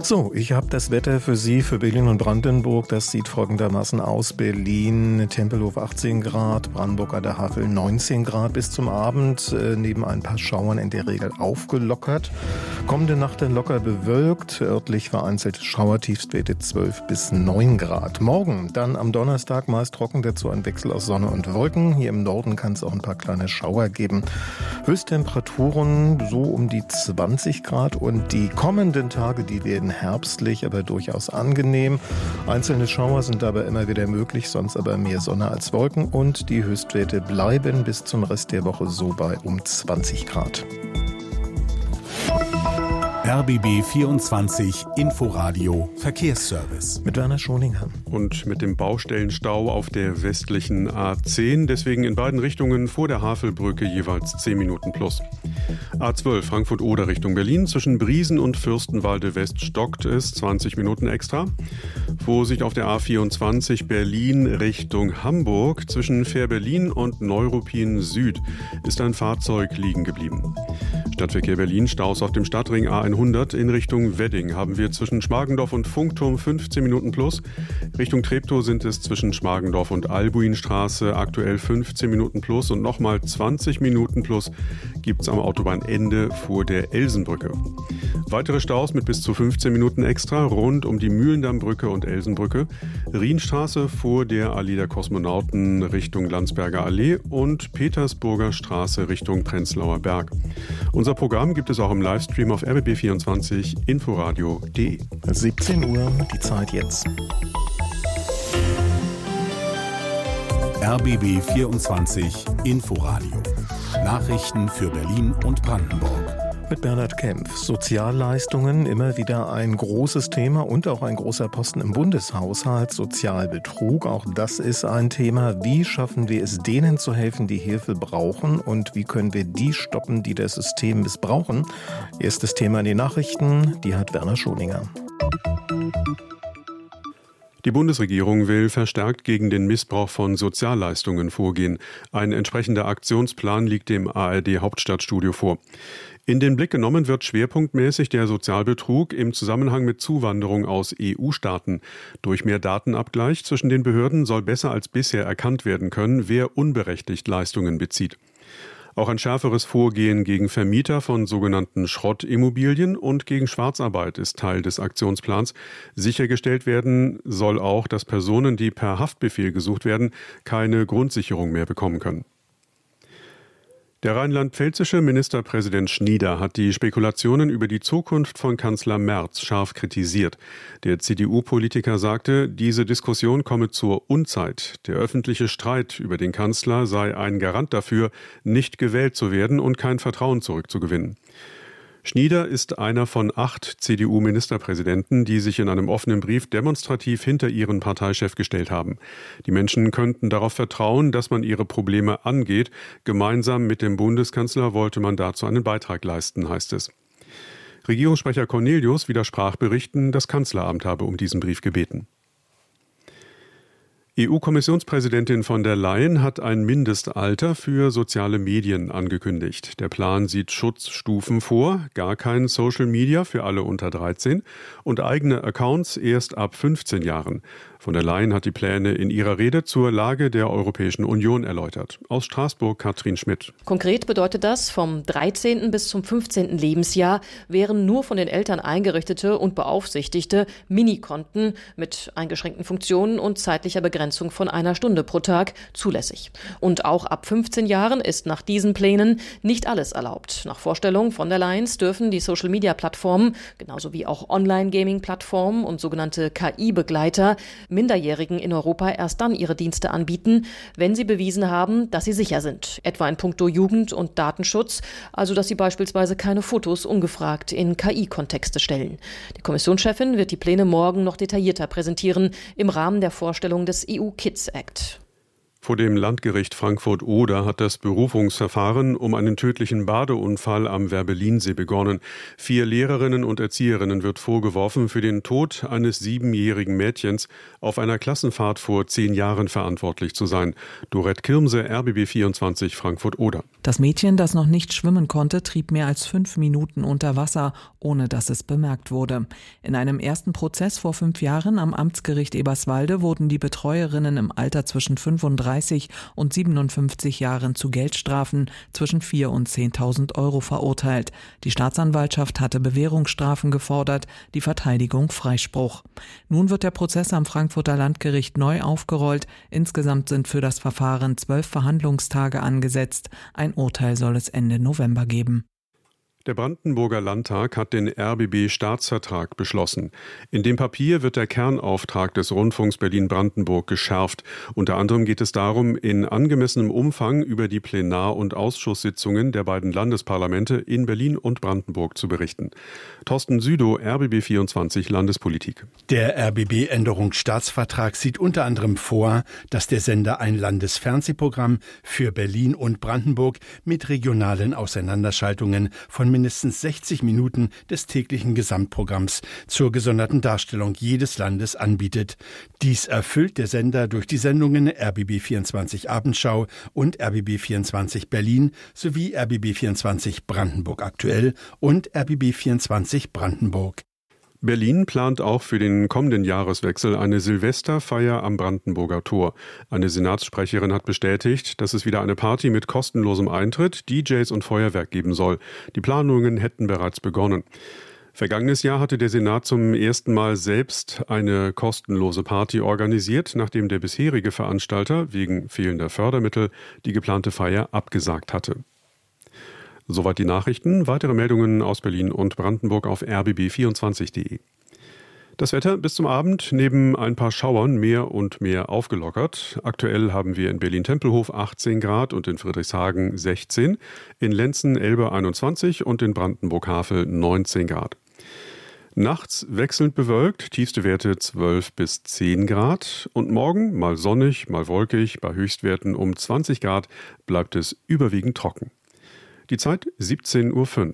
So, ich habe das Wetter für Sie, für Berlin und Brandenburg. Das sieht folgendermaßen aus. Berlin, Tempelhof 18 Grad, Brandenburg an der Havel 19 Grad bis zum Abend. Neben ein paar Schauern in der Regel aufgelockert. Kommende Nacht dann locker bewölkt. Örtlich vereinzelte Schauertiefstwerte 12 bis 9 Grad. Morgen dann am Donnerstag meist trocken, dazu ein Wechsel aus Sonne und Wolken. Hier im Norden kann es auch ein paar kleine Schauer geben. Höchsttemperaturen so um die 20 Grad und die kommenden Tage, die werden herbstlich, aber durchaus angenehm. Einzelne Schauer sind dabei immer wieder möglich, sonst aber mehr Sonne als Wolken und die Höchstwerte bleiben bis zum Rest der Woche so bei um 20 Grad. RBB 24 Inforadio Verkehrsservice. Mit Werner Schoninger. Und mit dem Baustellenstau auf der westlichen A10, deswegen in beiden Richtungen vor der Havelbrücke jeweils 10 Minuten plus. A12 Frankfurt-Oder Richtung Berlin, zwischen Briesen und Fürstenwalde West stockt es 20 Minuten extra. Vorsicht auf der A24 Berlin Richtung Hamburg, zwischen Fähr-Berlin und Neuruppin Süd ist ein Fahrzeug liegen geblieben. Stadtverkehr Berlin, Staus auf dem Stadtring A100 in Richtung Wedding haben wir zwischen Schmargendorf und Funkturm 15 Minuten plus. Richtung Treptow sind es zwischen Schmargendorf und Albuinstraße aktuell 15 Minuten plus und nochmal 20 Minuten plus gibt es am Autobahnende vor der Elsenbrücke. Weitere Staus mit bis zu 15 Minuten extra rund um die Mühlendammbrücke und Elsenbrücke, Rienstraße vor der Allee der Kosmonauten Richtung Landsberger Allee und Petersburger Straße Richtung Prenzlauer Berg. Unser Programm gibt es auch im Livestream auf RBB24 Inforadio.de. 17 Uhr, die Zeit jetzt. RBB 24 Inforadio. Nachrichten für Berlin und Brandenburg. Mit Bernhard Kempf. Sozialleistungen, immer wieder ein großes Thema und auch ein großer Posten im Bundeshaushalt. Sozialbetrug, auch das ist ein Thema. Wie schaffen wir es, denen zu helfen, die Hilfe brauchen? Und wie können wir die stoppen, die das System missbrauchen? Erstes Thema in den Nachrichten, die hat Werner Schoninger. Die Bundesregierung will verstärkt gegen den Missbrauch von Sozialleistungen vorgehen. Ein entsprechender Aktionsplan liegt dem ARD-Hauptstadtstudio vor. In den Blick genommen wird schwerpunktmäßig der Sozialbetrug im Zusammenhang mit Zuwanderung aus EU-Staaten. Durch mehr Datenabgleich zwischen den Behörden soll besser als bisher erkannt werden können, wer unberechtigt Leistungen bezieht. Auch ein schärferes Vorgehen gegen Vermieter von sogenannten Schrottimmobilien und gegen Schwarzarbeit ist Teil des Aktionsplans. Sichergestellt werden soll auch, dass Personen, die per Haftbefehl gesucht werden, keine Grundsicherung mehr bekommen können. Der rheinland-pfälzische Ministerpräsident Schnieder hat die Spekulationen über die Zukunft von Kanzler Merz scharf kritisiert. Der CDU-Politiker sagte, diese Diskussion komme zur Unzeit. Der öffentliche Streit über den Kanzler sei ein Garant dafür, nicht gewählt zu werden und kein Vertrauen zurückzugewinnen. Schnieder ist einer von 8 CDU-Ministerpräsidenten, die sich in einem offenen Brief demonstrativ hinter ihren Parteichef gestellt haben. Die Menschen könnten darauf vertrauen, dass man ihre Probleme angeht. Gemeinsam mit dem Bundeskanzler wollte man dazu einen Beitrag leisten, heißt es. Regierungssprecher Cornelius widersprach Berichten, das Kanzleramt habe um diesen Brief gebeten. EU-Kommissionspräsidentin von der Leyen hat ein Mindestalter für soziale Medien angekündigt. Der Plan sieht Schutzstufen vor, gar kein Social Media für alle unter 13 und eigene Accounts erst ab 15 Jahren. Von der Leyen hat die Pläne in ihrer Rede zur Lage der Europäischen Union erläutert. Aus Straßburg Katrin Schmidt. Konkret bedeutet das, vom 13. bis zum 15. Lebensjahr wären nur von den Eltern eingerichtete und beaufsichtigte Minikonten mit eingeschränkten Funktionen und zeitlicher Begrenzung von 1 Stunde pro Tag zulässig. Und auch ab 15 Jahren ist nach diesen Plänen nicht alles erlaubt. Nach Vorstellung von der Leyen dürfen die Social-Media-Plattformen, genauso wie auch Online-Gaming-Plattformen und sogenannte KI-Begleiter, Minderjährigen in Europa erst dann ihre Dienste anbieten, wenn sie bewiesen haben, dass sie sicher sind. Etwa in puncto Jugend- und Datenschutz, also dass sie beispielsweise keine Fotos ungefragt in KI-Kontexte stellen. Die Kommissionschefin wird die Pläne morgen noch detaillierter präsentieren im Rahmen der Vorstellung des EU Kids Act. Vor dem Landgericht Frankfurt-Oder hat das Berufungsverfahren um einen tödlichen Badeunfall am Werbellinsee begonnen. 4 Lehrerinnen und Erzieherinnen wird vorgeworfen, für den Tod eines 7-jährigen Mädchens auf einer Klassenfahrt vor 10 Jahren verantwortlich zu sein. Dorette Kirmse, RBB 24 Frankfurt-Oder. Das Mädchen, das noch nicht schwimmen konnte, trieb mehr als 5 Minuten unter Wasser, ohne dass es bemerkt wurde. In einem ersten Prozess vor 5 Jahren am Amtsgericht Eberswalde wurden die Betreuerinnen im Alter zwischen 35 und 57 Jahren zu Geldstrafen zwischen 4.000 und 10.000 Euro verurteilt. Die Staatsanwaltschaft hatte Bewährungsstrafen gefordert, die Verteidigung Freispruch. Nun wird der Prozess am Frankfurter Landgericht neu aufgerollt. Insgesamt sind für das Verfahren 12 Verhandlungstage angesetzt. Ein Urteil soll es Ende November geben. Der Brandenburger Landtag hat den RBB-Staatsvertrag beschlossen. In dem Papier wird der Kernauftrag des Rundfunks Berlin-Brandenburg geschärft. Unter anderem geht es darum, in angemessenem Umfang über die Plenar- und Ausschusssitzungen der beiden Landesparlamente in Berlin und Brandenburg zu berichten. Thorsten Südow, RBB 24 Landespolitik. Der RBB-Änderungsstaatsvertrag sieht unter anderem vor, dass der Sender ein Landesfernsehprogramm für Berlin und Brandenburg mit regionalen Auseinanderschaltungen von mindestens 60 Minuten des täglichen Gesamtprogramms zur gesonderten Darstellung jedes Landes anbietet. Dies erfüllt der Sender durch die Sendungen RBB 24 Abendschau und RBB 24 Berlin sowie RBB 24 Brandenburg aktuell und RBB 24 Brandenburg. Berlin plant auch für den kommenden Jahreswechsel eine Silvesterfeier am Brandenburger Tor. Eine Senatssprecherin hat bestätigt, dass es wieder eine Party mit kostenlosem Eintritt, DJs und Feuerwerk geben soll. Die Planungen hätten bereits begonnen. Vergangenes Jahr hatte der Senat zum ersten Mal selbst eine kostenlose Party organisiert, nachdem der bisherige Veranstalter wegen fehlender Fördermittel die geplante Feier abgesagt hatte. Soweit die Nachrichten. Weitere Meldungen aus Berlin und Brandenburg auf rbb24.de. Das Wetter bis zum Abend neben ein paar Schauern mehr und mehr aufgelockert. Aktuell haben wir in Berlin-Tempelhof 18 Grad und in Friedrichshagen 16, in Lenzen-Elbe 21 und in Brandenburg-Havel 19 Grad. Nachts wechselnd bewölkt, tiefste Werte 12 bis 10 Grad und morgen mal sonnig, mal wolkig, bei Höchstwerten um 20 Grad bleibt es überwiegend trocken. Die Zeit 17:05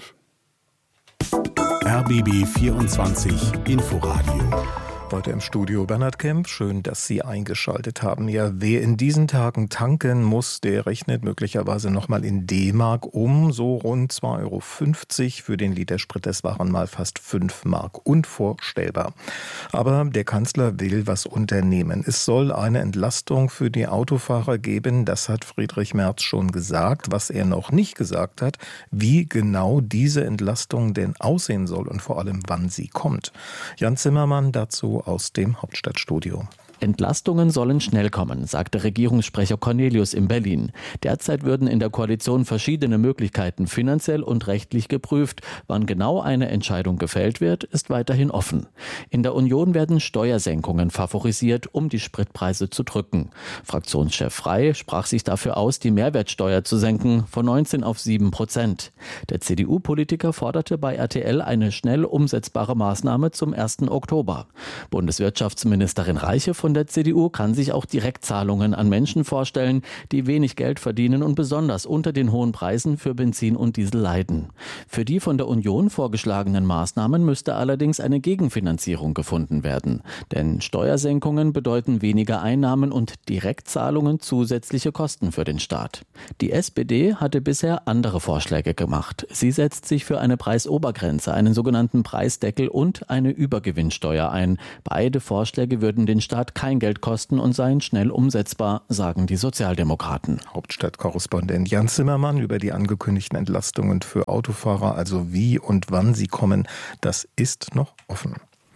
Uhr. RBB 24 Inforadio. Heute im Studio Bernhard Kempf. Schön, dass Sie eingeschaltet haben. Ja, wer in diesen Tagen tanken muss, der rechnet möglicherweise nochmal in D-Mark um. So rund 2,50 € für den Liter Sprit. Das waren mal fast 5 Mark. Unvorstellbar. Aber der Kanzler will was unternehmen. Es soll eine Entlastung für die Autofahrer geben. Das hat Friedrich Merz schon gesagt. Was er noch nicht gesagt hat, wie genau diese Entlastung denn aussehen soll und vor allem, wann sie kommt. Jan Zimmermann dazu aus dem Hauptstadtstudio. Entlastungen sollen schnell kommen, sagte Regierungssprecher Cornelius in Berlin. Derzeit würden in der Koalition verschiedene Möglichkeiten finanziell und rechtlich geprüft. Wann genau eine Entscheidung gefällt wird, ist weiterhin offen. In der Union werden Steuersenkungen favorisiert, um die Spritpreise zu drücken. Fraktionschef Frey sprach sich dafür aus, die Mehrwertsteuer zu senken von 19 auf 7%. Der CDU-Politiker forderte bei RTL eine schnell umsetzbare Maßnahme zum 1. Oktober. Bundeswirtschaftsministerin Reiche von der CDU kann sich auch Direktzahlungen an Menschen vorstellen, die wenig Geld verdienen und besonders unter den hohen Preisen für Benzin und Diesel leiden. Für die von der Union vorgeschlagenen Maßnahmen müsste allerdings eine Gegenfinanzierung gefunden werden. Denn Steuersenkungen bedeuten weniger Einnahmen und Direktzahlungen zusätzliche Kosten für den Staat. Die SPD hatte bisher andere Vorschläge gemacht. Sie setzt sich für eine Preisobergrenze, einen sogenannten Preisdeckel und eine Übergewinnsteuer ein. Beide Vorschläge würden den Staat kein Geld kosten und seien schnell umsetzbar, sagen die Sozialdemokraten. Hauptstadtkorrespondent Jan Zimmermann über die angekündigten Entlastungen für Autofahrer, also wie und wann sie kommen, das ist noch offen.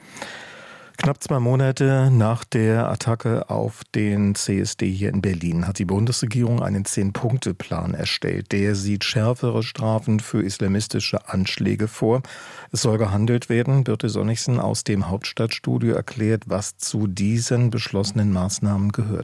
Knapp 2 Monate nach der Attacke auf den CSD hier in Berlin hat die Bundesregierung einen 10-Punkte-Plan erstellt. Der sieht schärfere Strafen für islamistische Anschläge vor. Es soll gehandelt werden. Birte Sonnigsen aus dem Hauptstadtstudio erklärt, was zu diesen beschlossenen Maßnahmen gehört.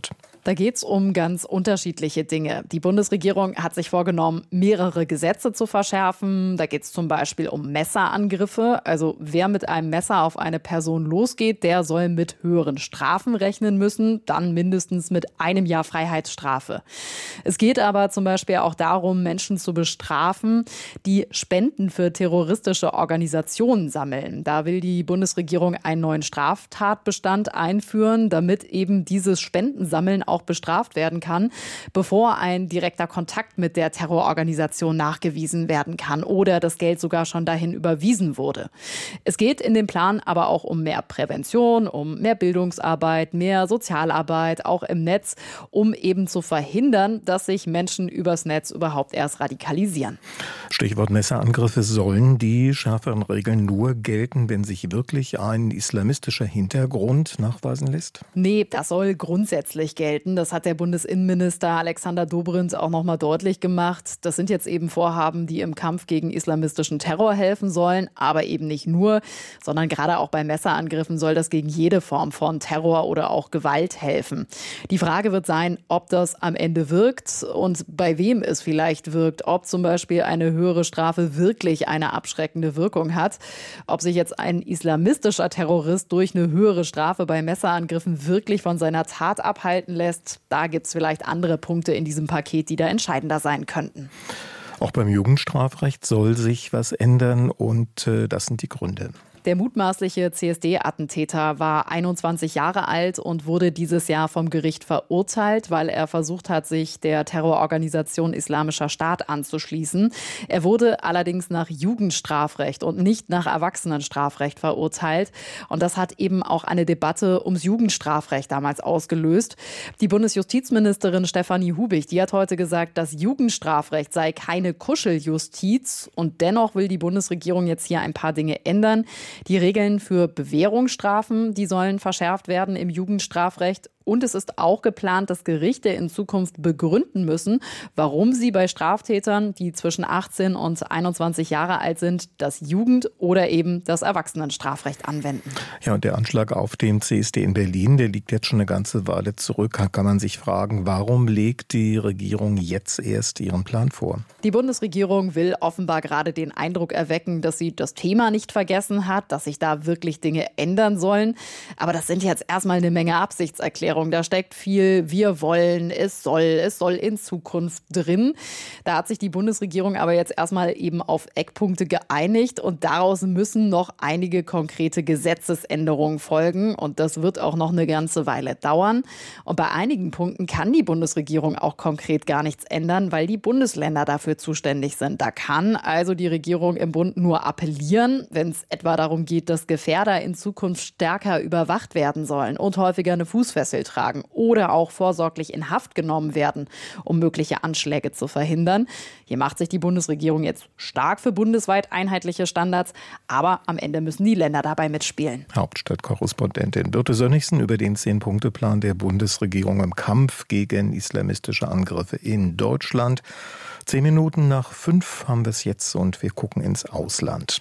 Da geht es um ganz unterschiedliche Dinge. Die Bundesregierung hat sich vorgenommen, mehrere Gesetze zu verschärfen. Da geht es zum Beispiel um Messerangriffe. Also wer mit einem Messer auf eine Person losgeht, der soll mit höheren Strafen rechnen müssen, dann mindestens mit 1 Jahr Freiheitsstrafe. Es geht aber zum Beispiel auch darum, Menschen zu bestrafen, die Spenden für terroristische Organisationen sammeln. Da will die Bundesregierung einen neuen Straftatbestand einführen, damit eben dieses Spendensammeln auch bestraft werden kann, bevor ein direkter Kontakt mit der Terrororganisation nachgewiesen werden kann oder das Geld sogar schon dahin überwiesen wurde. Es geht in dem Plan aber auch um mehr Prävention, um mehr Bildungsarbeit, mehr Sozialarbeit, auch im Netz, um eben zu verhindern, dass sich Menschen übers Netz überhaupt erst radikalisieren. Stichwort Messerangriffe. Sollen die schärferen Regeln nur gelten, wenn sich wirklich ein islamistischer Hintergrund nachweisen lässt? Nee, das soll grundsätzlich gelten. Das hat der Bundesinnenminister Alexander Dobrindt auch nochmal deutlich gemacht. Das sind jetzt eben Vorhaben, die im Kampf gegen islamistischen Terror helfen sollen, aber eben nicht nur, sondern gerade auch bei Messerangriffen soll das gegen jede Form von Terror oder auch Gewalt helfen. Die Frage wird sein, ob das am Ende wirkt und bei wem es vielleicht wirkt, ob zum Beispiel eine höhere Strafe wirklich eine abschreckende Wirkung hat, ob sich jetzt ein islamistischer Terrorist durch eine höhere Strafe bei Messerangriffen wirklich von seiner Tat abhalten lässt. Da gibt es vielleicht andere Punkte in diesem Paket, die da entscheidender sein könnten. Auch beim Jugendstrafrecht soll sich was ändern und das sind die Gründe. Der mutmaßliche CSD-Attentäter war 21 Jahre alt und wurde dieses Jahr vom Gericht verurteilt, weil er versucht hat, sich der Terrororganisation Islamischer Staat anzuschließen. Er wurde allerdings nach Jugendstrafrecht und nicht nach Erwachsenenstrafrecht verurteilt. Und das hat eben auch eine Debatte ums Jugendstrafrecht damals ausgelöst. Die Bundesjustizministerin Stefanie Hubig, die hat heute gesagt, das Jugendstrafrecht sei keine Kuscheljustiz. Und dennoch will die Bundesregierung jetzt hier ein paar Dinge ändern. Die Regeln für Bewährungsstrafen, die sollen verschärft werden im Jugendstrafrecht. Und es ist auch geplant, dass Gerichte in Zukunft begründen müssen, warum sie bei Straftätern, die zwischen 18 und 21 Jahre alt sind, das Jugend- oder eben das Erwachsenenstrafrecht anwenden. Ja, und der Anschlag auf dem CSD in Berlin, der liegt jetzt schon eine ganze Weile zurück. Kann man sich fragen, warum legt die Regierung jetzt erst ihren Plan vor? Die Bundesregierung will offenbar gerade den Eindruck erwecken, dass sie das Thema nicht vergessen hat, dass sich da wirklich Dinge ändern sollen. Aber das sind jetzt erstmal eine Menge Absichtserklärungen. Da steckt viel, wir wollen, es soll in Zukunft drin. Da hat sich die Bundesregierung aber jetzt erstmal eben auf Eckpunkte geeinigt und daraus müssen noch einige konkrete Gesetzesänderungen folgen und das wird auch noch eine ganze Weile dauern. Und bei einigen Punkten kann die Bundesregierung auch konkret gar nichts ändern, weil die Bundesländer dafür zuständig sind. Da kann also die Regierung im Bund nur appellieren, wenn es etwa darum geht, dass Gefährder in Zukunft stärker überwacht werden sollen und häufiger eine Fußfessel tragen oder auch vorsorglich in Haft genommen werden, um mögliche Anschläge zu verhindern. Hier macht sich die Bundesregierung jetzt stark für bundesweit einheitliche Standards, aber am Ende müssen die Länder dabei mitspielen. Hauptstadtkorrespondentin Birte Sönnigsen über den 10-Punkte-Plan der Bundesregierung im Kampf gegen islamistische Angriffe in Deutschland. 10 Minuten nach 5 haben wir es jetzt und wir gucken ins Ausland.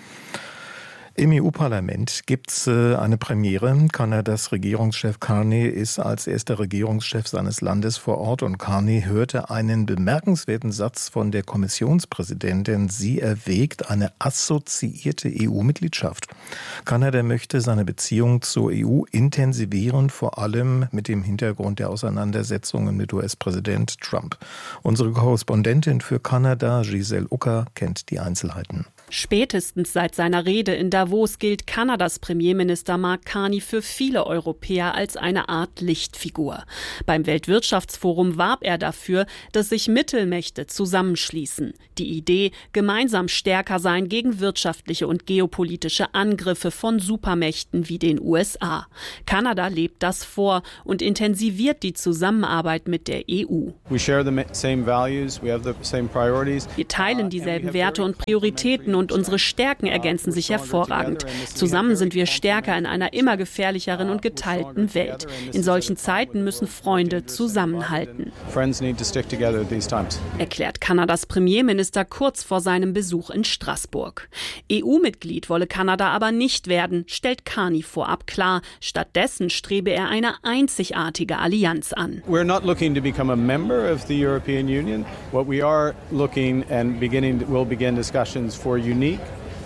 Im EU-Parlament gibt es eine Premiere. Kanadas Regierungschef Carney ist als erster Regierungschef seines Landes vor Ort und Carney hörte einen bemerkenswerten Satz von der Kommissionspräsidentin. Sie erwägt eine assoziierte EU-Mitgliedschaft. Kanada möchte seine Beziehung zur EU intensivieren, vor allem mit dem Hintergrund der Auseinandersetzungen mit US-Präsident Trump. Unsere Korrespondentin für Kanada, Giselle Ucker, kennt die Einzelheiten. Spätestens seit seiner Rede in Davos gilt Kanadas Premierminister Mark Carney für viele Europäer als eine Art Lichtfigur. Beim Weltwirtschaftsforum warb er dafür, dass sich Mittelmächte zusammenschließen. Die Idee, gemeinsam stärker sein gegen wirtschaftliche und geopolitische Angriffe von Supermächten wie den USA. Kanada lebt das vor und intensiviert die Zusammenarbeit mit der EU. Wir teilen dieselben Werte und Prioritäten Schwächen und unsere Stärken ergänzen sich hervorragend. Zusammen sind wir stärker in einer immer gefährlicheren und geteilten Welt. In solchen Zeiten müssen Freunde zusammenhalten, erklärt Kanadas Premierminister kurz vor seinem Besuch in Straßburg. EU-Mitglied wolle Kanada aber nicht werden, stellt Carney vorab klar. Stattdessen strebe er eine einzigartige Allianz an. We're not looking to become a member of the European Union. What we are looking and will begin discussions for unique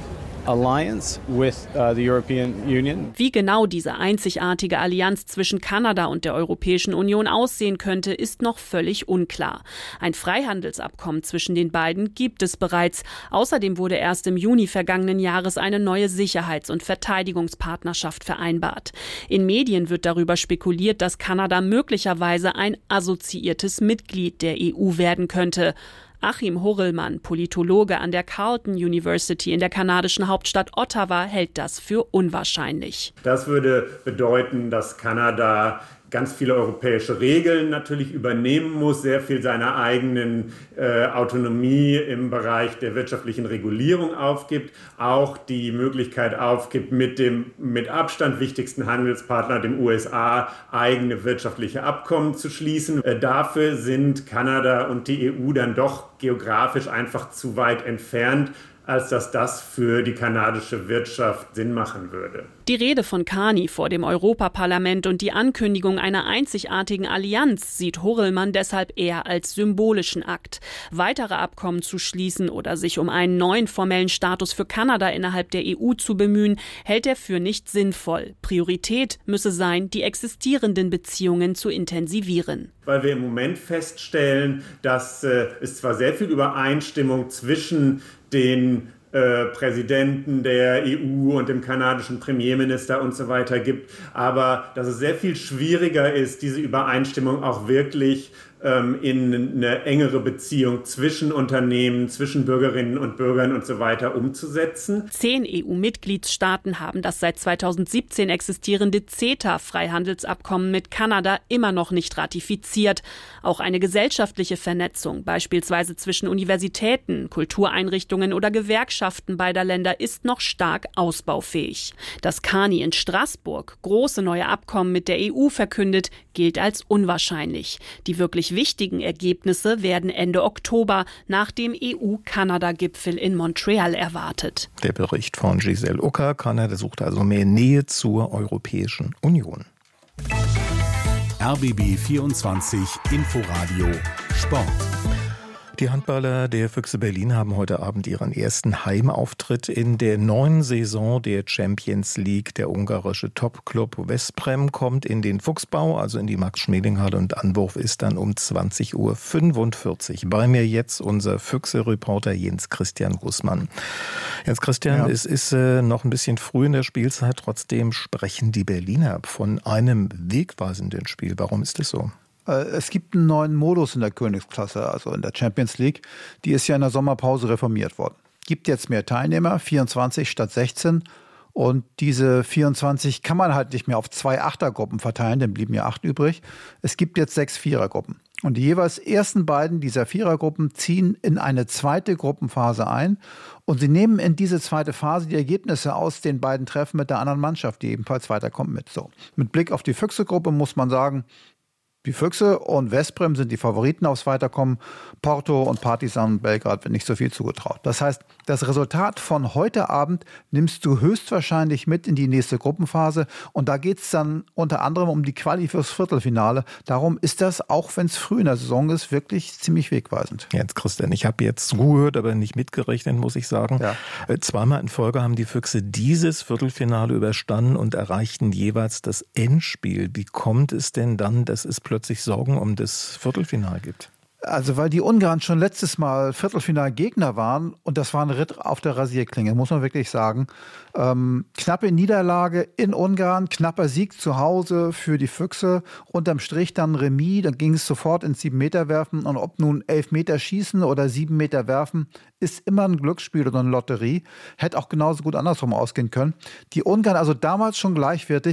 alliance with the European Union. Wie genau diese einzigartige Allianz zwischen Kanada und der Europäischen Union aussehen könnte, ist noch völlig unklar. Ein Freihandelsabkommen zwischen den beiden gibt es bereits. Außerdem wurde erst im Juni vergangenen Jahres eine neue Sicherheits- und Verteidigungspartnerschaft vereinbart. In Medien wird darüber spekuliert, dass Kanada möglicherweise ein assoziiertes Mitglied der EU werden könnte. Achim Horrellmann, Politologe an der Carleton University in der kanadischen Hauptstadt Ottawa, hält das für unwahrscheinlich. Das würde bedeuten, dass Kanada ganz viele europäische Regeln natürlich übernehmen muss, sehr viel seiner eigenen Autonomie im Bereich der wirtschaftlichen Regulierung aufgibt, auch die Möglichkeit aufgibt, mit dem mit Abstand wichtigsten Handelspartner, dem USA, eigene wirtschaftliche Abkommen zu schließen. Dafür sind Kanada und die EU dann doch geografisch einfach zu weit entfernt, als dass das für die kanadische Wirtschaft Sinn machen würde. Die Rede von Carney vor dem Europaparlament und die Ankündigung einer einzigartigen Allianz sieht Horrellmann deshalb eher als symbolischen Akt. Weitere Abkommen zu schließen oder sich um einen neuen formellen Status für Kanada innerhalb der EU zu bemühen, hält er für nicht sinnvoll. Priorität müsse sein, die existierenden Beziehungen zu intensivieren. Weil wir im Moment feststellen, dass es zwar sehr viel Übereinstimmung zwischen den Präsidenten der EU und dem kanadischen Premierminister und so weiter gibt, aber dass es sehr viel schwieriger ist, diese Übereinstimmung auch wirklich in eine engere Beziehung zwischen Unternehmen, zwischen Bürgerinnen und Bürgern und so weiter umzusetzen. 10 EU-Mitgliedstaaten haben das seit 2017 existierende CETA-Freihandelsabkommen mit Kanada immer noch nicht ratifiziert. Auch eine gesellschaftliche Vernetzung, beispielsweise zwischen Universitäten, Kultureinrichtungen oder Gewerkschaften beider Länder, ist noch stark ausbaufähig. Dass Carney in Straßburg große neue Abkommen mit der EU verkündet, gilt als unwahrscheinlich. Die wirklich wichtigen Ergebnisse werden Ende Oktober nach dem EU-Kanada-Gipfel in Montreal erwartet. Der Bericht von Giselle Ucker. Kanada sucht also mehr Nähe zur Europäischen Union. RBB 24 Inforadio Sport. Die Handballer der Füchse Berlin haben heute Abend ihren ersten Heimauftritt in der neuen Saison der Champions League. Der ungarische Topclub Veszprém kommt in den Fuchsbau, also in die Max-Schmeling-Halle, und Anwurf ist dann um 20:45 Uhr. Bei mir jetzt unser Füchse-Reporter Jens Christian Gußmann. Jens Christian, ja. Es ist noch ein bisschen früh in der Spielzeit, trotzdem sprechen die Berliner von einem wegweisenden Spiel. Warum ist das so? Es gibt einen neuen Modus in der Königsklasse, also in der Champions League. Die ist ja in der Sommerpause reformiert worden. Gibt jetzt mehr Teilnehmer, 24 statt 16. Und diese 24 kann man halt nicht mehr auf 2 Achtergruppen verteilen, dann blieben ja 8 übrig. Es gibt jetzt 6 Vierergruppen. Und die jeweils ersten beiden dieser Vierergruppen ziehen in eine zweite Gruppenphase ein. Und sie nehmen in diese zweite Phase die Ergebnisse aus den beiden Treffen mit der anderen Mannschaft, die ebenfalls weiterkommt, mit. So. Mit Blick auf die Füchse-Gruppe muss man sagen, die Füchse und Veszprém sind die Favoriten aufs Weiterkommen. Porto und Partizan Belgrad wird nicht so viel zugetraut. Das heißt, das Resultat von heute Abend nimmst du höchstwahrscheinlich mit in die nächste Gruppenphase. Und da geht es dann unter anderem um die Quali fürs Viertelfinale. Darum ist das, auch wenn es früh in der Saison ist, wirklich ziemlich wegweisend. Jens Christian, ich habe jetzt zugehört, aber nicht mitgerechnet, muss ich sagen. Ja. Zweimal in Folge haben die Füchse dieses Viertelfinale überstanden und erreichten jeweils das Endspiel. Wie kommt es denn dann, dass es plötzlich Sorgen um das Viertelfinale gibt? Also weil die Ungarn schon letztes Mal Viertelfinalgegner waren und das war ein Ritt auf der Rasierklinge, muss man wirklich sagen. Knappe Niederlage in Ungarn, knapper Sieg zu Hause für die Füchse, unterm Strich dann Remis, dann ging es sofort ins 7-Meter-Werfen und ob nun 11 Meter schießen oder 7 Meter werfen, ist immer ein Glücksspiel oder eine Lotterie, hätte auch genauso gut andersrum ausgehen können. Die Ungarn also damals schon gleichwertig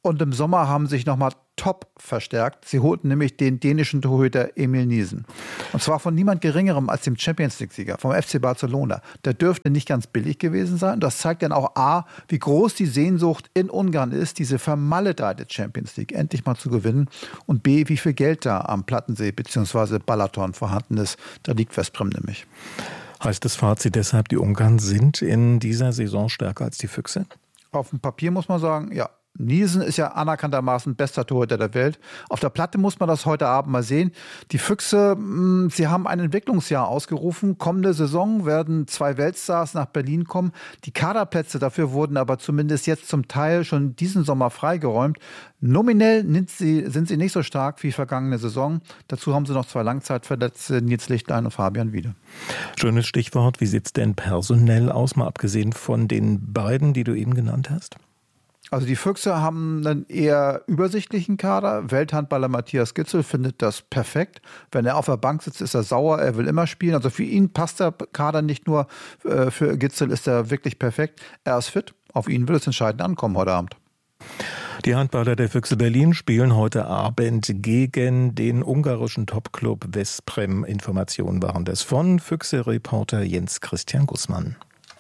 Und im Sommer haben sich nochmal top verstärkt. Sie holten nämlich den dänischen Torhüter Emil Nielsen. Und zwar von niemand Geringerem als dem Champions-League-Sieger, vom FC Barcelona. Der dürfte nicht ganz billig gewesen sein. Das zeigt dann auch A, wie groß die Sehnsucht in Ungarn ist, diese vermaledeite Champions League endlich mal zu gewinnen. Und B, wie viel Geld da am Plattensee bzw. Balaton vorhanden ist. Da liegt Veszprém nämlich. Heißt das Fazit deshalb, die Ungarn sind in dieser Saison stärker als die Füchse? Auf dem Papier muss man sagen, ja. Nielsen ist ja anerkanntermaßen bester Torhüter der Welt. Auf der Platte muss man das heute Abend mal sehen. Die Füchse, sie haben ein Entwicklungsjahr ausgerufen. Kommende Saison werden 2 Weltstars nach Berlin kommen. Die Kaderplätze dafür wurden aber zumindest jetzt zum Teil schon diesen Sommer freigeräumt. Nominell sind sie nicht so stark wie vergangene Saison. Dazu haben sie noch 2 Langzeitverletzte, Nils Lichtlein und Fabian Wiede. Schönes Stichwort. Wie sieht es denn personell aus, mal abgesehen von den beiden, die du eben genannt hast? Also die Füchse haben einen eher übersichtlichen Kader. Welthandballer Matthias Gitzel findet das perfekt. Wenn er auf der Bank sitzt, ist er sauer, er will immer spielen. Also für ihn passt der Kader nicht nur, für Gitzel ist er wirklich perfekt. Er ist fit, auf ihn wird es entscheidend ankommen heute Abend. Die Handballer der Füchse Berlin spielen heute Abend gegen den ungarischen Topclub Veszprém. Informationen waren das von Füchse-Reporter Jens Christian Gußmann.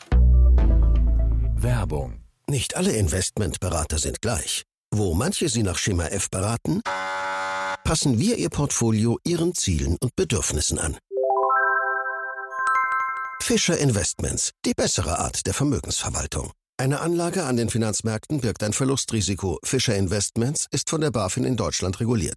Werbung. Nicht alle Investmentberater sind gleich. Wo manche Sie nach Schema F beraten, passen wir Ihr Portfolio Ihren Zielen und Bedürfnissen an. Fischer Investments, die bessere Art der Vermögensverwaltung. Eine Anlage an den Finanzmärkten birgt ein Verlustrisiko. Fischer Investments ist von der BaFin in Deutschland reguliert.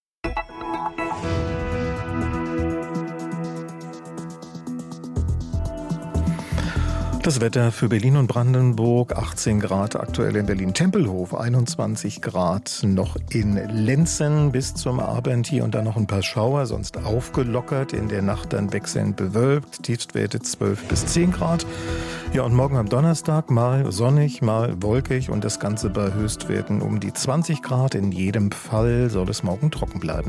Das Wetter für Berlin und Brandenburg, 18 Grad aktuell in Berlin-Tempelhof, 21 Grad noch in Lenzen bis zum Abend. Hier und da noch ein paar Schauer, sonst aufgelockert, in der Nacht dann wechselnd bewölkt, Tiefstwerte 12 bis 10 Grad. Ja, und morgen am Donnerstag mal sonnig, mal wolkig und das Ganze bei Höchstwerten um die 20 Grad. In jedem Fall soll es morgen trocken bleiben.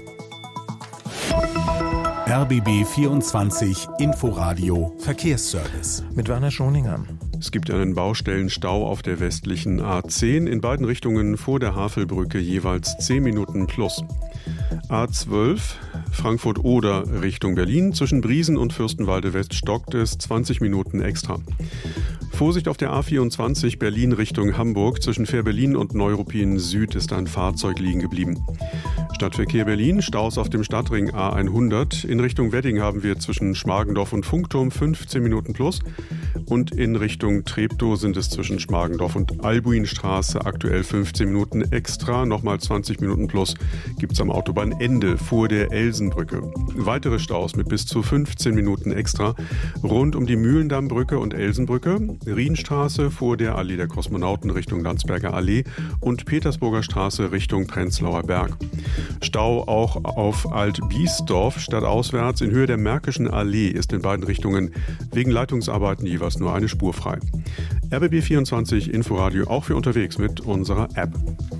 RBB 24 Inforadio Verkehrsservice. Mit Werner Schoninger. Es gibt einen Baustellenstau auf der westlichen A10 in beiden Richtungen vor der Havelbrücke jeweils 10 Minuten plus. A12 Frankfurt-Oder Richtung Berlin. Zwischen Briesen und Fürstenwalde West stockt es 20 Minuten extra. Vorsicht auf der A24 Berlin Richtung Hamburg. Zwischen Fähr-Berlin und Neuruppin Süd ist ein Fahrzeug liegen geblieben. Stadtverkehr Berlin, Staus auf dem Stadtring A100. In Richtung Wedding haben wir zwischen Schmargendorf und Funkturm 15 Minuten plus. Und in Richtung Treptow sind es zwischen Schmargendorf und Albuinstraße aktuell 15 Minuten extra. Nochmal 20 Minuten plus gibt es am Autobahnende vor der Elsenbrücke. Weitere Staus mit bis zu 15 Minuten extra rund um die Mühlendammbrücke und Elsenbrücke, Rienstraße vor der Allee der Kosmonauten Richtung Landsberger Allee und Petersburger Straße Richtung Prenzlauer Berg. Stau auch auf Alt-Biesdorf stadtauswärts in Höhe der Märkischen Allee ist in beiden Richtungen wegen Leitungsarbeiten jeweils nur eine Spur frei. RBB 24 Inforadio auch für unterwegs mit unserer App.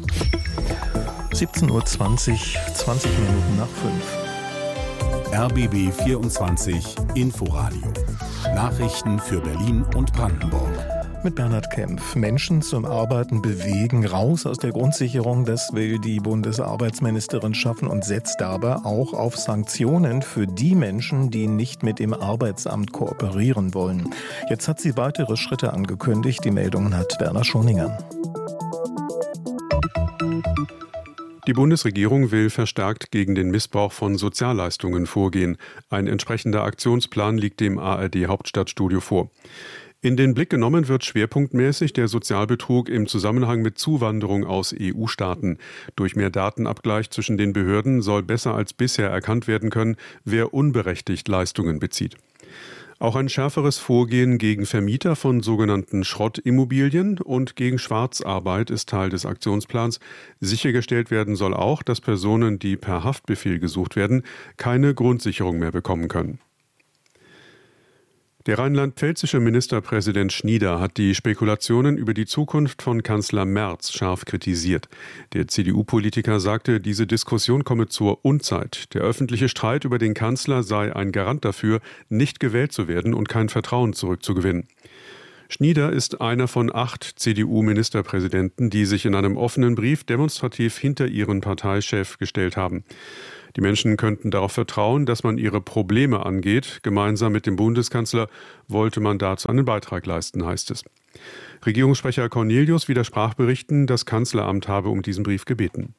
17:20 Uhr, 20 Minuten nach 5. RBB 24 Inforadio. Nachrichten für Berlin und Brandenburg. Mit Bernhard Kempf. Menschen zum Arbeiten bewegen, raus aus der Grundsicherung, das will die Bundesarbeitsministerin schaffen und setzt dabei auch auf Sanktionen für die Menschen, die nicht mit dem Arbeitsamt kooperieren wollen. Jetzt hat sie weitere Schritte angekündigt. Die Meldungen hat Werner Schoninger. Die Bundesregierung will verstärkt gegen den Missbrauch von Sozialleistungen vorgehen. Ein entsprechender Aktionsplan liegt dem ARD-Hauptstadtstudio vor. In den Blick genommen wird schwerpunktmäßig der Sozialbetrug im Zusammenhang mit Zuwanderung aus EU-Staaten. Durch mehr Datenabgleich zwischen den Behörden soll besser als bisher erkannt werden können, wer unberechtigt Leistungen bezieht. Auch ein schärferes Vorgehen gegen Vermieter von sogenannten Schrottimmobilien und gegen Schwarzarbeit ist Teil des Aktionsplans. Sichergestellt werden soll auch, dass Personen, die per Haftbefehl gesucht werden, keine Grundsicherung mehr bekommen können. Der rheinland-pfälzische Ministerpräsident Schnieder hat die Spekulationen über die Zukunft von Kanzler Merz scharf kritisiert. Der CDU-Politiker sagte, diese Diskussion komme zur Unzeit. Der öffentliche Streit über den Kanzler sei ein Garant dafür, nicht gewählt zu werden und kein Vertrauen zurückzugewinnen. Schnieder ist einer von 8 CDU-Ministerpräsidenten, die sich in einem offenen Brief demonstrativ hinter ihren Parteichef gestellt haben. Die Menschen könnten darauf vertrauen, dass man ihre Probleme angeht. Gemeinsam mit dem Bundeskanzler wollte man dazu einen Beitrag leisten, heißt es. Regierungssprecher Cornelius widersprach Berichten, das Kanzleramt habe um diesen Brief gebeten.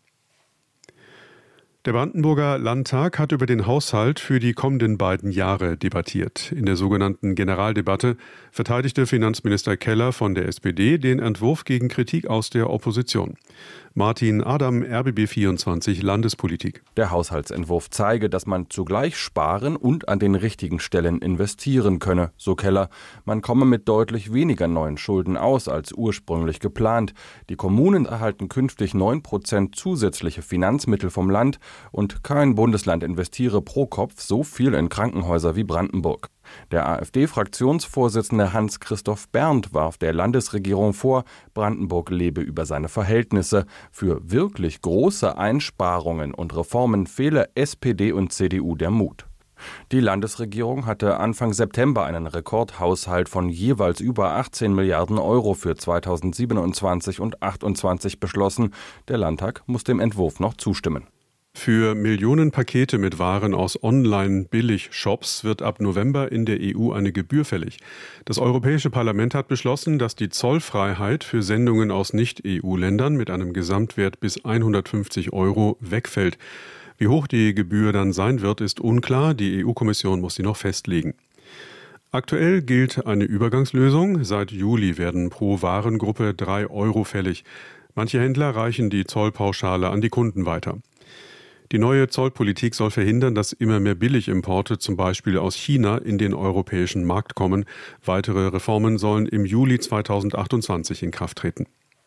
Der Brandenburger Landtag hat über den Haushalt für die kommenden beiden Jahre debattiert. In der sogenannten Generaldebatte verteidigte Finanzminister Keller von der SPD den Entwurf gegen Kritik aus der Opposition. Martin Adam, RBB24 Landespolitik. Der Haushaltsentwurf zeige, dass man zugleich sparen und an den richtigen Stellen investieren könne, so Keller. Man komme mit deutlich weniger neuen Schulden aus als ursprünglich geplant. Die Kommunen erhalten künftig 9% zusätzliche Finanzmittel vom Land und kein Bundesland investiere pro Kopf so viel in Krankenhäuser wie Brandenburg. Der AfD-Fraktionsvorsitzende Hans-Christoph Berndt warf der Landesregierung vor, Brandenburg lebe über seine Verhältnisse. Für wirklich große Einsparungen und Reformen fehle SPD und CDU der Mut. Die Landesregierung hatte Anfang September einen Rekordhaushalt von jeweils über 18 Milliarden Euro für 2027 und 2028 beschlossen. Der Landtag muss dem Entwurf noch zustimmen. Für Millionen Pakete mit Waren aus Online-Billig-Shops wird ab November in der EU eine Gebühr fällig. Das Europäische Parlament hat beschlossen, dass die Zollfreiheit für Sendungen aus Nicht-EU-Ländern mit einem Gesamtwert bis 150 € wegfällt. Wie hoch die Gebühr dann sein wird, ist unklar. Die EU-Kommission muss sie noch festlegen. Aktuell gilt eine Übergangslösung. Seit Juli werden pro Warengruppe 3 € fällig. Manche Händler reichen die Zollpauschale an die Kunden weiter. Die neue Zollpolitik soll verhindern, dass immer mehr Billigimporte, zum Beispiel aus China, in den europäischen Markt kommen. Weitere Reformen sollen im Juli 2028 in Kraft treten.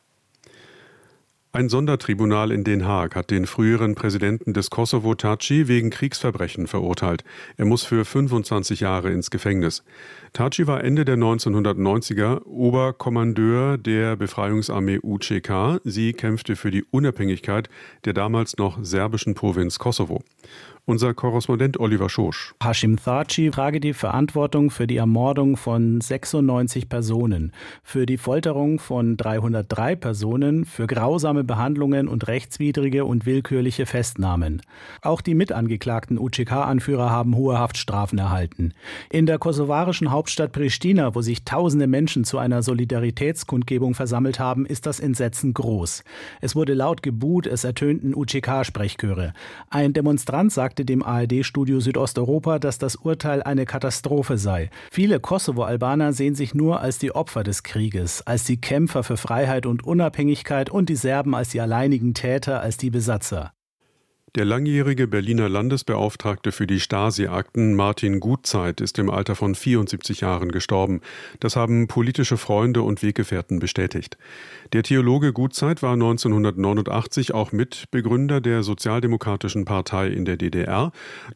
Ein Sondertribunal in Den Haag hat den früheren Präsidenten des Kosovo Thaci wegen Kriegsverbrechen verurteilt. Er muss für 25 Jahre ins Gefängnis. Thaci war Ende der 1990er Oberkommandeur der Befreiungsarmee UÇK. Sie kämpfte für die Unabhängigkeit der damals noch serbischen Provinz Kosovo. Unser Korrespondent Oliver Schosch. Hashim Thaci trage die Verantwortung für die Ermordung von 96 Personen, für die Folterung von 303 Personen, für grausame Behandlungen und rechtswidrige und willkürliche Festnahmen. Auch die mitangeklagten UÇK-Anführer haben hohe Haftstrafen erhalten. In der kosovarischen Hauptstadt Pristina, wo sich tausende Menschen zu einer Solidaritätskundgebung versammelt haben, ist das Entsetzen groß. Es wurde laut gebuht, es ertönten UÇK-Sprechchöre. Ein Demonstrant sagte dem ARD-Studio Südosteuropa, dass das Urteil eine Katastrophe sei. Viele Kosovo-Albaner sehen sich nur als die Opfer des Krieges, als die Kämpfer für Freiheit und Unabhängigkeit und die Serben als die alleinigen Täter, als die Besatzer. Der langjährige Berliner Landesbeauftragte für die Stasi-Akten Martin Gutzeit ist im Alter von 74 Jahren gestorben. Das haben politische Freunde und Weggefährten bestätigt. Der Theologe Gutzeit war 1989 auch Mitbegründer der Sozialdemokratischen Partei in der DDR.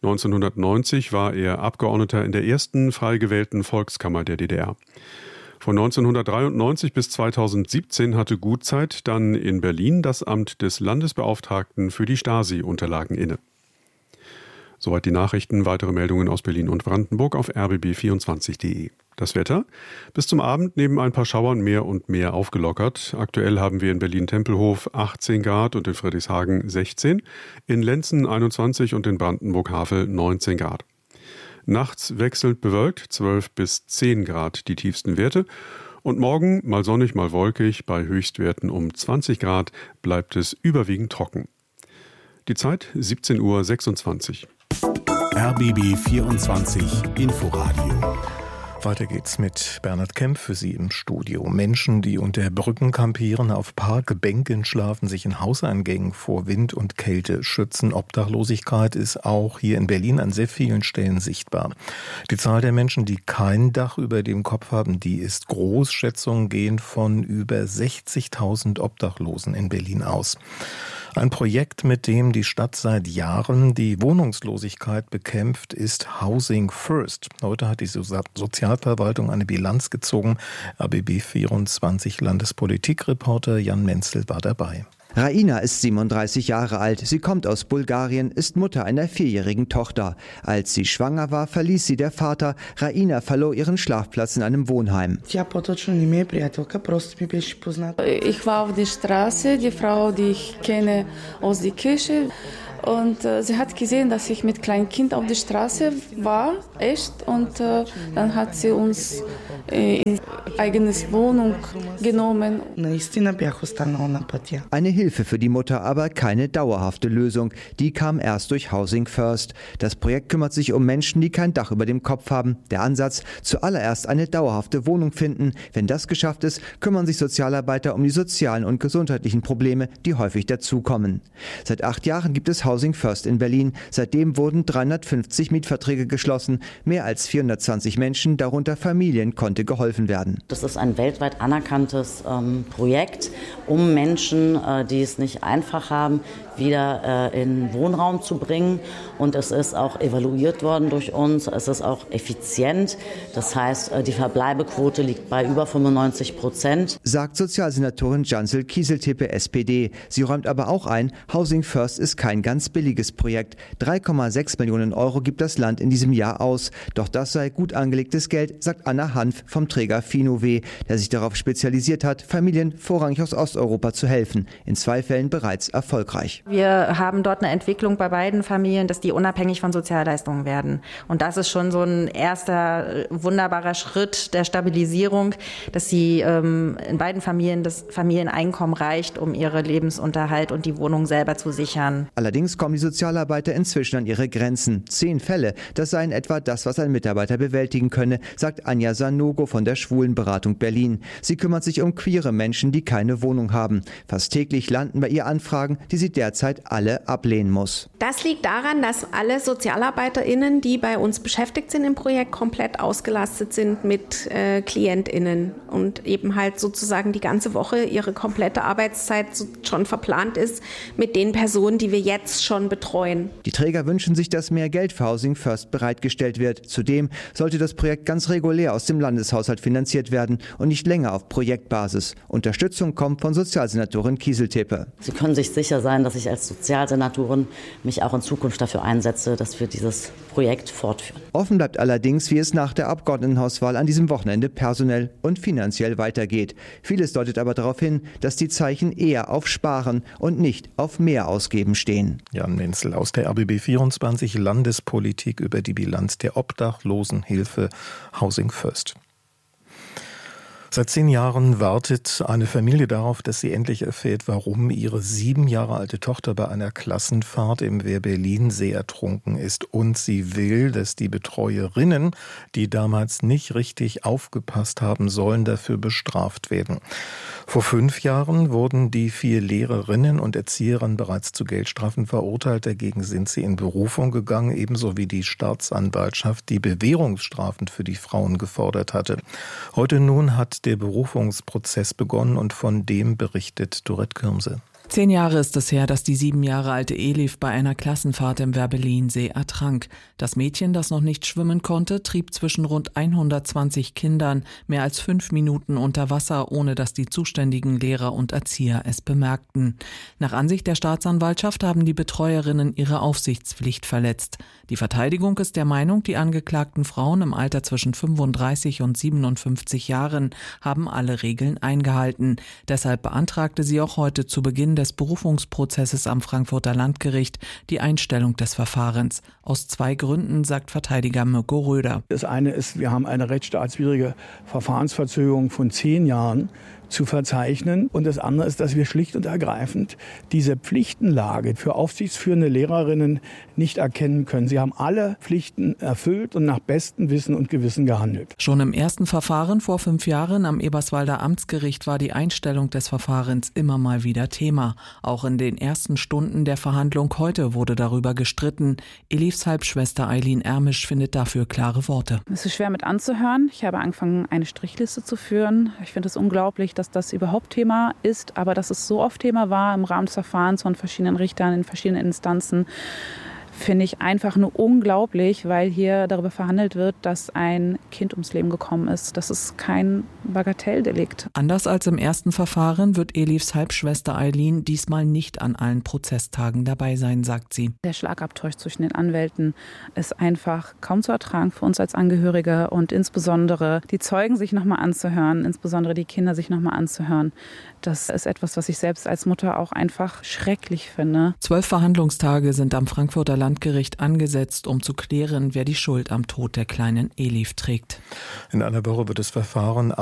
1990 war er Abgeordneter in der ersten frei gewählten Volkskammer der DDR. Von 1993 bis 2017 hatte Gutzeit dann in Berlin das Amt des Landesbeauftragten für die Stasi-Unterlagen inne. Soweit die Nachrichten. Weitere Meldungen aus Berlin und Brandenburg auf rbb24.de. Das Wetter? Bis zum Abend neben ein paar Schauern mehr und mehr aufgelockert. Aktuell haben wir in Berlin-Tempelhof 18 Grad und in Friedrichshagen 16, in Lenzen 21 und in Brandenburg-Havel 19 Grad. Nachts wechselnd bewölkt, 12 bis 10 Grad die tiefsten Werte. Und morgen mal sonnig, mal wolkig, bei Höchstwerten um 20 Grad bleibt es überwiegend trocken. Die Zeit 17:26 Uhr. RBB 24 Inforadio. Weiter geht's mit Bernhard Kemp für Sie im Studio. Menschen, die unter Brücken kampieren, auf Parkbänken schlafen, sich in Hauseingängen vor Wind und Kälte schützen. Obdachlosigkeit ist auch hier in Berlin an sehr vielen Stellen sichtbar. Die Zahl der Menschen, die kein Dach über dem Kopf haben, die ist groß. Schätzungen gehen von über 60.000 Obdachlosen in Berlin aus. Ein Projekt, mit dem die Stadt seit Jahren die Wohnungslosigkeit bekämpft, ist Housing First. Heute hat die Sozialverwaltung eine Bilanz gezogen. RBB 24 Landespolitikreporter Jan Menzel war dabei. Raina ist 37 Jahre alt. Sie kommt aus Bulgarien, ist Mutter einer 4-jährigen Tochter. Als sie schwanger war, verließ sie der Vater. Raina verlor ihren Schlafplatz in einem Wohnheim. Ich war auf der Straße, die Frau, die ich kenne aus der Kirche. Und sie hat gesehen, dass ich mit kleinem Kind auf der Straße war, echt. Und dann hat sie uns in eigenes Wohnung genommen. Eine Hilfe für die Mutter, aber keine dauerhafte Lösung. Die kam erst durch Housing First. Das Projekt kümmert sich um Menschen, die kein Dach über dem Kopf haben. Der Ansatz: zuallererst eine dauerhafte Wohnung finden. Wenn das geschafft ist, kümmern sich Sozialarbeiter um die sozialen und gesundheitlichen Probleme, die häufig dazukommen. Seit 8 Jahren gibt es Housing First in Berlin. Seitdem wurden 350 Mietverträge geschlossen. Mehr als 420 Menschen, darunter Familien, konnte geholfen werden. Das ist ein weltweit anerkanntes Projekt, um Menschen, die es nicht einfach haben, wieder in Wohnraum zu bringen. Und es ist auch evaluiert worden durch uns. Es ist auch effizient. Das heißt, die Verbleibequote liegt bei über 95%. Sagt Sozialsenatorin Cancel Kieseltippe, SPD. Sie räumt aber auch ein, Housing First ist kein ganz billiges Projekt. 3,6 Millionen Euro gibt das Land in diesem Jahr aus. Doch das sei gut angelegtes Geld, sagt Anna Hanf vom Träger Finowe, der sich darauf spezialisiert hat, Familien vorrangig aus Osteuropa zu helfen. In 2 Fällen bereits erfolgreich. Wir haben dort eine Entwicklung bei beiden Familien, dass die unabhängig von Sozialleistungen werden. Und das ist schon so ein erster wunderbarer Schritt der Stabilisierung, dass sie in beiden Familien das Familieneinkommen reicht, um ihre Lebensunterhalt und die Wohnung selber zu sichern. Allerdings kommen die Sozialarbeiter inzwischen an ihre Grenzen. 10 Fälle, das seien etwa das, was ein Mitarbeiter bewältigen könne, sagt Anja Sanogo von der Schwulenberatung Berlin. Sie kümmert sich um queere Menschen, die keine Wohnung haben. Fast täglich landen bei ihr Anfragen, die sie derzeit alle ablehnen muss. Das liegt daran, dass alle SozialarbeiterInnen, die bei uns beschäftigt sind im Projekt, komplett ausgelastet sind mit KlientInnen und eben halt sozusagen die ganze Woche ihre komplette Arbeitszeit schon verplant ist mit den Personen, die wir jetzt schon betreuen. Die Träger wünschen sich, dass mehr Geld für Housing First bereitgestellt wird. Zudem sollte das Projekt ganz regulär aus dem Landeshaushalt finanziert werden und nicht länger auf Projektbasis. Unterstützung kommt von Sozialsenatorin Kieseltippe. Sie können sich sicher sein, dass ich als Sozialsenatorin mich auch in Zukunft dafür einsetze, dass wir dieses Projekt fortführen. Offen bleibt allerdings, wie es nach der Abgeordnetenhauswahl an diesem Wochenende personell und finanziell weitergeht. Vieles deutet aber darauf hin, dass die Zeichen eher auf Sparen und nicht auf mehr Ausgeben stehen. Jan Menzel aus der RBB 24 Landespolitik über die Bilanz der Obdachlosenhilfe Housing First. Seit 10 Jahren wartet eine Familie darauf, dass sie endlich erfährt, warum ihre 7 Jahre alte Tochter bei einer Klassenfahrt im Wehr-Berlin-See ertrunken ist. Und sie will, dass die Betreuerinnen, die damals nicht richtig aufgepasst haben sollen, dafür bestraft werden. Vor 5 Jahren wurden die 4 Lehrerinnen und Erzieherinnen bereits zu Geldstrafen verurteilt. Dagegen sind sie in Berufung gegangen, ebenso wie die Staatsanwaltschaft, die Bewährungsstrafen für die Frauen gefordert hatte. Heute nun hat der Berufungsprozess begonnen und von dem berichtet Dorette Kürmse. 10 Jahre ist es her, dass die 7 Jahre alte Elif bei einer Klassenfahrt im Wehr-Berlin-See ertrank. Das Mädchen, das noch nicht schwimmen konnte, trieb zwischen rund 120 Kindern mehr als 5 Minuten unter Wasser, ohne dass die zuständigen Lehrer und Erzieher es bemerkten. Nach Ansicht der Staatsanwaltschaft haben die Betreuerinnen ihre Aufsichtspflicht verletzt. Die Verteidigung ist der Meinung, die angeklagten Frauen im Alter zwischen 35 und 57 Jahren haben alle Regeln eingehalten. Deshalb beantragte sie auch heute zu Beginn des Berufungsprozesses am Frankfurter Landgericht die Einstellung des Verfahrens. Aus 2 Gründen, sagt Verteidiger Mirko Röder. Das eine ist, wir haben eine rechtsstaatswidrige Verfahrensverzögerung von 10 Jahren zu verzeichnen. Und das andere ist, dass wir schlicht und ergreifend diese Pflichtenlage für aufsichtsführende Lehrerinnen nicht erkennen können. Sie haben alle Pflichten erfüllt und nach bestem Wissen und Gewissen gehandelt. Schon im ersten Verfahren vor 5 Jahren am Eberswalder Amtsgericht war die Einstellung des Verfahrens immer mal wieder Thema. Auch in den ersten Stunden der Verhandlung heute wurde darüber gestritten. Elifs Halbschwester Eileen Ermisch findet dafür klare Worte. Es ist schwer mit anzuhören. Ich habe angefangen, eine Strichliste zu führen. Ich finde es unglaublich, dass das überhaupt Thema ist, aber dass es so oft Thema war im Rahmen des Verfahrens von verschiedenen Richtern in verschiedenen Instanzen, finde ich einfach nur unglaublich, weil hier darüber verhandelt wird, dass ein Kind ums Leben gekommen ist. Das ist kein Bagatelldelikt. Anders als im ersten Verfahren wird Elifs Halbschwester Eileen diesmal nicht an allen Prozesstagen dabei sein, sagt sie. Der Schlagabtausch zwischen den Anwälten ist einfach kaum zu ertragen für uns als Angehörige und insbesondere die Zeugen sich nochmal anzuhören, insbesondere die Kinder sich nochmal anzuhören. Das ist etwas, was ich selbst als Mutter auch einfach schrecklich finde. 12 Verhandlungstage sind am Frankfurter Landgericht angesetzt, um zu klären, wer die Schuld am Tod der kleinen Elif trägt. In einer Woche wird das Verfahren